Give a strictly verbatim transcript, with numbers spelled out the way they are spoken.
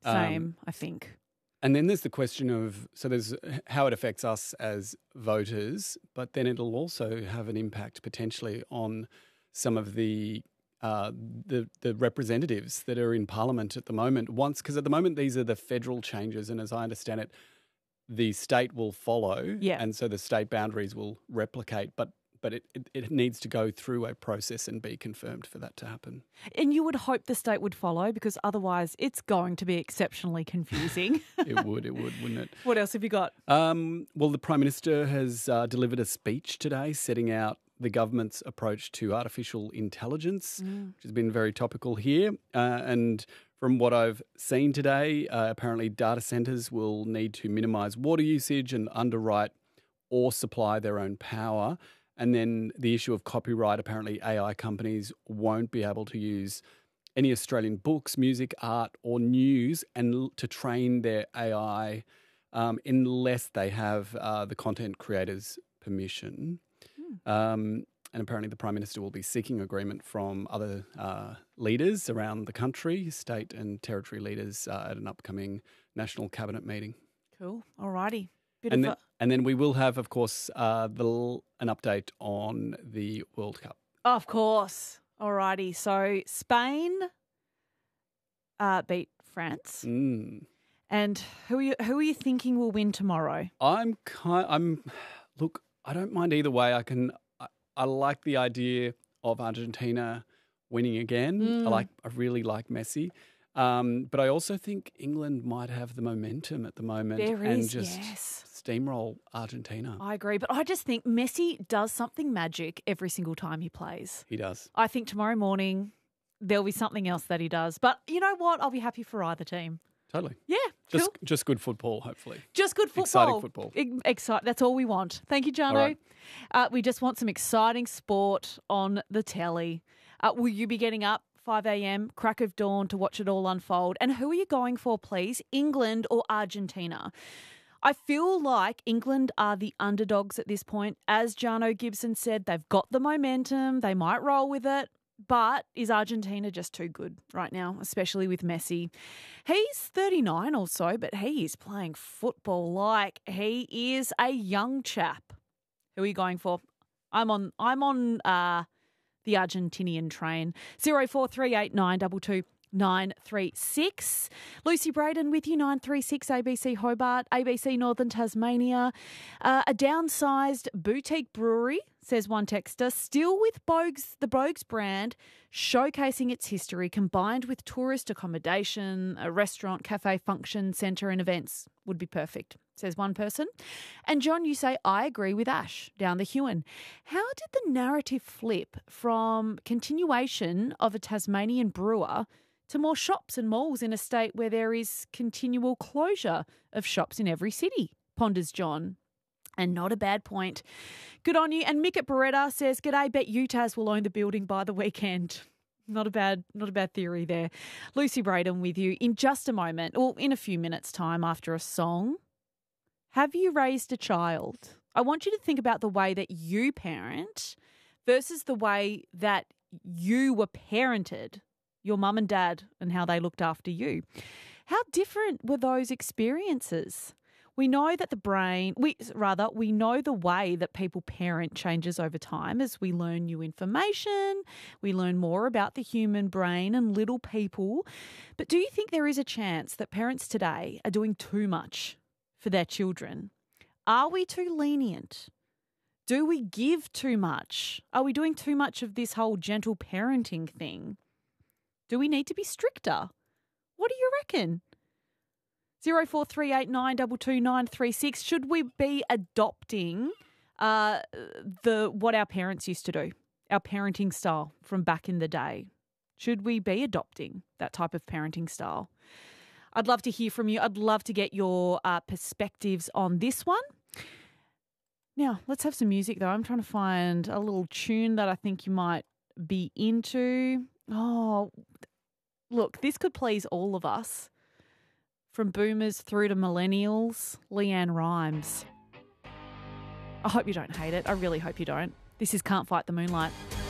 Same, Um, I think. And then there's the question of, so there's how it affects us as voters, but then it'll also have an impact potentially on some of the uh, the, the representatives that are in Parliament at the moment. Once, because at the moment these are the federal changes, and as I understand it, the state will follow, Yeah. and so the state boundaries will replicate, but but it, it, it needs to go through a process and be confirmed for that to happen. And you would hope the state would follow, because otherwise it's going to be exceptionally confusing. It would, it would, wouldn't it? What else have you got? Um, well, the Prime Minister has uh, delivered a speech today setting out the government's approach to artificial intelligence, Mm. which has been very topical here. Uh, and from what I've seen today, uh, apparently data centres will need to minimise water usage and underwrite or supply their own power. And then the issue of copyright, apparently A I companies won't be able to use any Australian books, music, art or news and l- to train their A I um, unless they have uh, the content creators' permission. Hmm. Um, and apparently the Prime Minister will be seeking agreement from other uh, leaders around the country, state and territory leaders uh, at an upcoming National Cabinet meeting. Cool. All righty. Bit And of then, a... and then we will have, of course, uh, the, an update on the World Cup. Of course. All righty. So Spain uh, beat France. Mm. And who are you, who are you thinking will win tomorrow? I'm kind. I'm. Look, I don't mind either way. I can. I, I like the idea of Argentina winning again. Mm. I like. I really like Messi. Um, but I also think England might have the momentum at the moment There and is, just yes. steamroll Argentina. I agree, but I just think Messi does something magic every single time he plays. He does. I think tomorrow morning there'll be something else that he does. But you know what? I'll be happy for either team. Totally. Yeah, Just cool. just good football, hopefully. Just good football. Exciting football. Ex- Excite. That's all we want. Thank you, Jono. All right. Uh, we just want some exciting sport on the telly. Uh, will you be getting up five a.m., crack of dawn to watch it all unfold? And who are you going for, please? England or Argentina? I feel like England are the underdogs at this point. As Jarno Gibson said, they've got the momentum. They might roll with it. But is Argentina just too good right now, especially with Messi? He's thirty-nine or so, but he is playing football like he is a young chap. Who are you going for? I'm on I'm on uh, the Argentinian train. zero four three eight nine two two nine three six. Lucy Braden with you, nine three six A B C Hobart, A B C Northern Tasmania. Uh, a downsized boutique brewery, says one texter, still with Bogues, the Bogues brand, showcasing its history, combined with tourist accommodation, a restaurant, cafe, function centre and events would be perfect, says one person. And John, you say, I agree with Ash down the Hewen. How did the narrative flip from continuation of a Tasmanian brewer to more shops and malls in a state where there is continual closure of shops in every city, ponders John. And not a bad point. Good on you. And Mick at Beretta says, g'day, bet Utahs will own the building by the weekend. Not a bad, not a bad theory there. Lucy Braden with you in just a moment, or in a few minutes' time after a song. Have you raised a child? I want you to think about the way that you parent versus the way that you were parented, your mum and dad, and how they looked after you. How different were those experiences? We know that the brain, we rather, we know the way that people parent changes over time as we learn new information, we learn more about the human brain and little people. But do you think there is a chance that parents today are doing too much for their children? Are we too lenient? Do we give too much? Are we doing too much of this whole gentle parenting thing? Do we need to be stricter? What do you reckon? zero four three eight nine two two nine three six. Should we be adopting uh, the what our parents used to do, our parenting style from back in the day? Should we be adopting that type of parenting style? I'd love to hear from you. I'd love to get your uh, perspectives on this one. Now, let's have some music, though. I'm trying to find a little tune that I think you might be into. Oh, look, this could please all of us. From boomers through to millennials, Leanne Rimes. I hope you don't hate it. I really hope you don't. This is Can't Fight the Moonlight.